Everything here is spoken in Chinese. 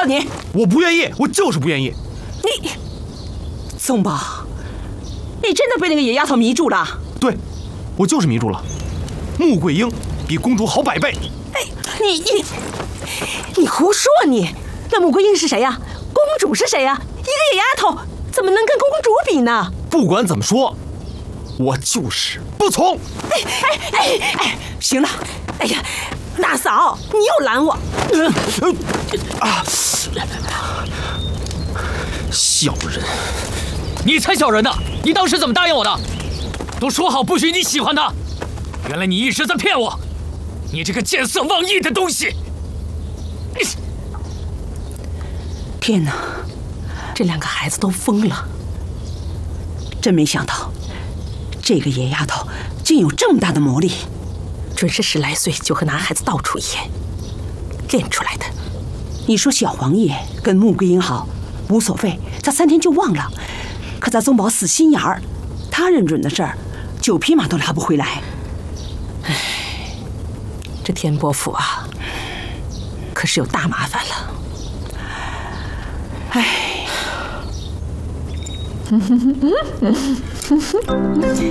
了你！ 我不愿意，我就是不愿意。 你，宗宝，你真的被那个野丫头迷住了？ 对，我就是迷住了。穆桂英比公主好100倍。 哎，你胡说你！那穆桂英是谁呀？公主是谁呀？一个野丫头怎么能跟公主比呢？ 不管怎么说，我就是不从。 哎，行了，哎呀，大嫂，你又拦我。 小人， 你才小人呢！你当时怎么答应我的？都说好不许你喜欢他，原来你一直在骗我！你这个见色忘义的东西！ 天哪，这2个孩子都疯了！真没想到，这个野丫头竟有这么大的魔力，准是10来岁就和男孩子到处野练出来的。你说小王爷跟穆桂英好无所谓，他3天就忘了。可咱宗宝死心眼儿，他认准的事儿，9匹马都拉不回来。唉，这天波府啊，可是有大麻烦了。唉。